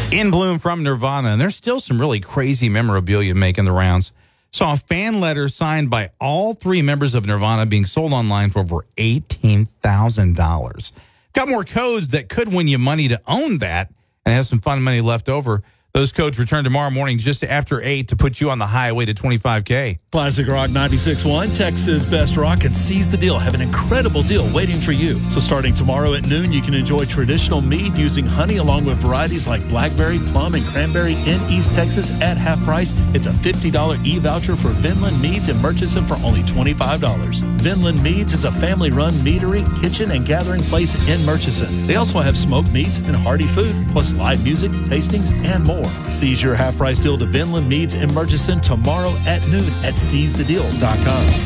In Bloom from Nirvana, and there's still some really crazy memorabilia making the rounds. Saw a fan letter signed by all three members of Nirvana being sold online for over $18,000. Got more codes that could win you money to own that and have some fun money left over. Those codes return tomorrow morning just after 8 to put you on the highway to 25K. Classic Rock 96.1, Texas Best Rock, and Seize the Deal have an incredible deal waiting for you. So starting tomorrow at noon, you can enjoy traditional mead using honey along with varieties like blackberry, plum, and cranberry in East Texas at half price. It's a $50 e-voucher for Vinland Meads in Murchison for only $25. Vinland Meads is a family-run meadery, kitchen, and gathering place in Murchison. They also have smoked meats and hearty food, plus live music, tastings, and more. Seize your half-price deal to Vinland Meads in Murchison tomorrow at noon at seizethedeal.com.